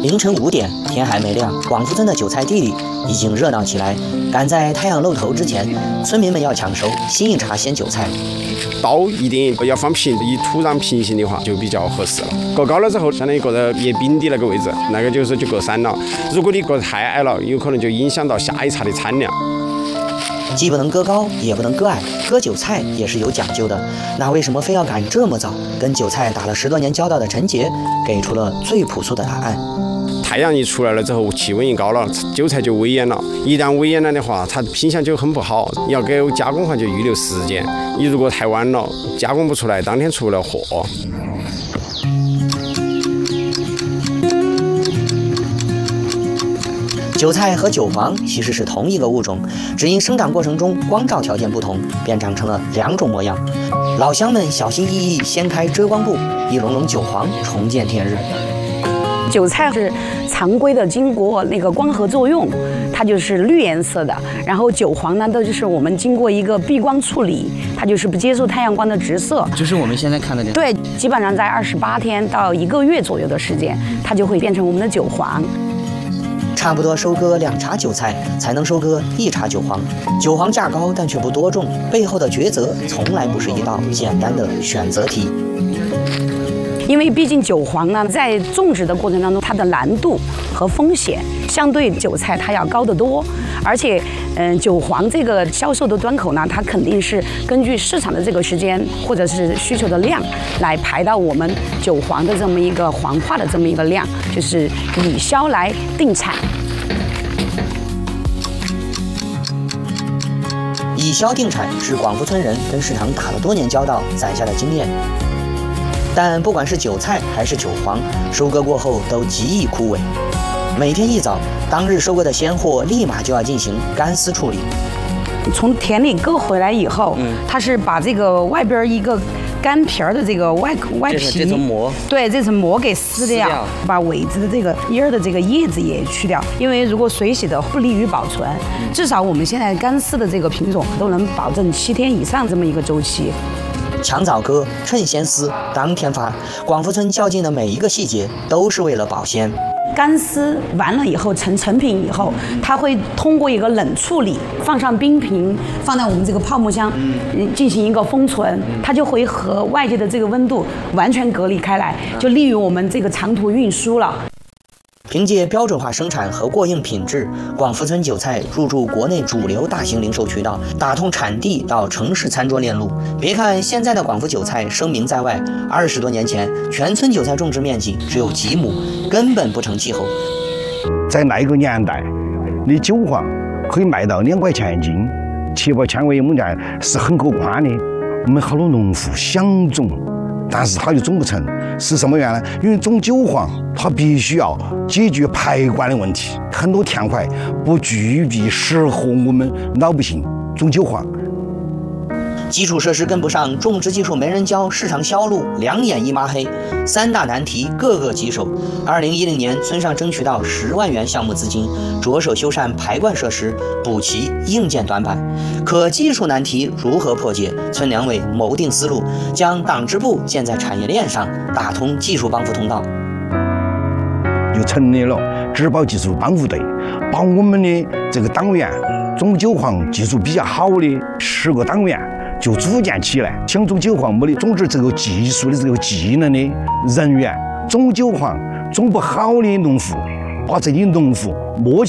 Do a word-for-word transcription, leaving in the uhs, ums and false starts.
凌晨五点，天还没亮，广福村的韭菜地里已经热闹起来。赶在太阳露头之前，村民们要抢熟新一茬鲜韭菜。 刀一定要放平，以土壤平行的话就比较合适了。过高了之后，相当于过到叶柄的那个位置，那个就是就过山了。如果你过太矮了，有可能就影响到下一茬的产量。 既不能割高，也不能割矮，割韭菜也是有讲究的。那为什么非要赶这么早？跟韭菜打了十多年交道的陈杰给出了最朴素的答案。 太阳一出来了之后，气温一高了，韭菜就微炎了。一旦微炎了的话，它品相就很不好。要给加工的话就预留时间。你如果太晚了，加工不出来，当天出不了货。 韭菜和韭黄其实是同一个物种，只因生长过程中光照条件不同，便长成了两种模样。老乡们小心翼翼掀开遮光布，一笼笼韭黄重见天日。 韭菜是常规的，经过那个光合作用，它就是绿颜色的。然后韭黄呢，都就是我们经过一个避光处理，它就是不接受太阳光的直射。 就是我们现在看的这对，基本上在二十八天到一个月左右的时间，它就会变成我们的韭黄。 差不多收割两茬韭菜，才能收割一茬韭黄。韭黄价高，但却不多种，背后的抉择从来不是一道简单的选择题。 因为毕竟韭黄呢，在种植的过程当中，它的难度和风险相对韭菜它要高得多，而且，嗯，韭黄这个销售的端口呢，它肯定是根据市场的这个时间或者是需求的量来排到我们韭黄的这么一个黄化的这么一个量，就是以销来定产。 以销定产是广福村人跟市场打了多年交道攒下的经验。但不管是韭菜还是韭黄，收割过后都极易枯萎。每天一早，当日收割的鲜货立马就要进行干丝处理。 从田里割回来以后，嗯，它是把这个外边一个干皮儿的这个外外皮， 这层膜， 对，这层膜给撕掉，撕掉把尾子的这个叶儿的这个叶子也去掉，因为如果水洗的不利于保存。嗯、至少我们现在干丝的这个品种都能保证七天以上这么一个周期。 抢早割，趁鲜丝，当天发。广福村较劲的每一个细节都是为了保鲜。 干丝完了以后，成成品以后，它会通过一个冷处理，放上冰瓶，放在我们这个泡沫箱，嗯，进行一个封存，它就会和外界的这个温度完全隔离开来，就利于我们这个长途运输了。 凭借标准化生产和过硬品质，广福村韭菜入驻国内主流大型零售渠道，打通产地到城市餐桌链路。别看现在的广福韭菜声名在外，二十多年前全村韭菜种植面积只有几亩，根本不成气候。 在那个年代，你韭黄可以卖到两块钱一斤，七八千块我们讲是很可观的。我们好多农户想种，但是他又种不成，是什么原因呢？因为种韭黄，它必须要解决排灌的问题，很多田块不具备适合我们老百姓种韭黄。 基础设施跟不上，种植技术没人教，市场销路两眼一抹黑，三大难题个个棘手。二零一零年，村上争取到十万元项目资金，着手修缮排灌设施，补齐硬件短板。可技术难题如何破解？村两委谋定思路，将党支部建在产业链上，打通技术帮扶通道。 就成立了植保技术帮扶队，把我们的这个党员种韭黄技术比较好的十个党员就组建起来，想种韭黄没得种植这个技术的这个技能的人员，种韭黄种不好的农户，把这些农户摸起